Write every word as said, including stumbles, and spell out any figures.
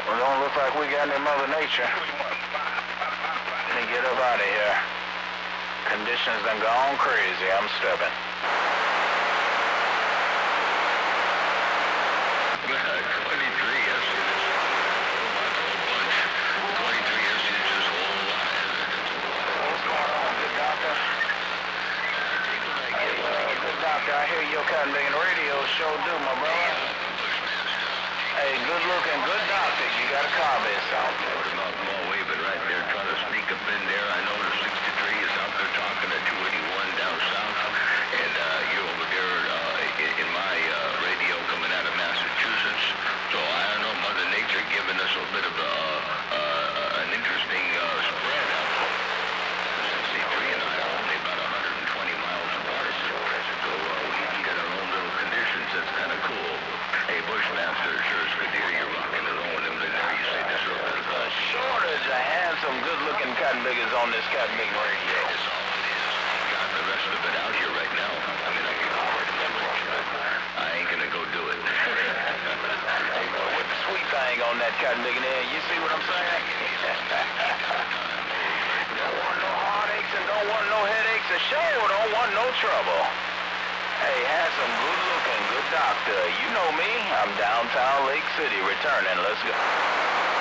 Well, don't look like we got any Mother Nature. Let me get up out of here. Conditions done gone crazy. I'm stepping. twenty-three yesterday's a whole bunch. twenty-three yesterday's a whole lot. What's going on, good doctor? Uh, good doctor, I hear your cotton digging radio show do, my brother. Hey, good looking, good doctor. You got a car base out. About more way, but right there, trying to sneak up in there. I know the sixty-three is out there talking to two eighty-one down south, and uh, you're over there uh, in, in my uh, radio coming out of Massachusetts. So I don't know, Mother Nature giving us a bit of a, uh, uh, an interesting uh, spread out there. sixty-three and I are only about one hundred twenty miles apart, so uh, we each get our own little conditions. That's kind of cool. Hey, Bushmaster, sure it's good to hear you rocking and rolling them in there. You say this real good. A shortage of handsome, good-looking cotton diggers on this cotton digging radio. That's all it is. Got the rest of it out here right now. I mean, I can go work the bridge, but I ain't gonna go do it. Hey, boy, with the sweet thing on that cotton digging there, you see what I'm saying? Don't want no heartaches and don't want no headaches, and sure don't want no trouble. Hey, handsome, good-looking, good doctor. You know me. I'm downtown Lake City returning. Let's go.